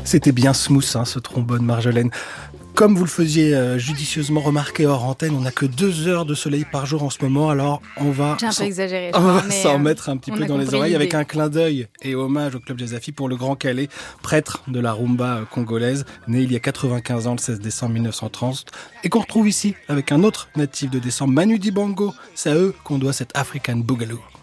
C'était bien smooth, hein, ce trombone, Marjolaine. Comme vous le faisiez judicieusement remarquer hors antenne, on n'a que 2 heures de soleil par jour en ce moment, alors on va J'ai un peu exagéré, on va mais s'en mettre un petit peu dans les oreilles l'idée. avec un clin d'œil et hommage au Club Jazz Afi pour le Grand Calais, prêtre de la rumba congolaise, né il y a 95 ans, le 16 décembre 1930, et qu'on retrouve ici avec un autre natif de décembre, Manu Dibango. C'est à eux qu'on doit cette African Boogaloo.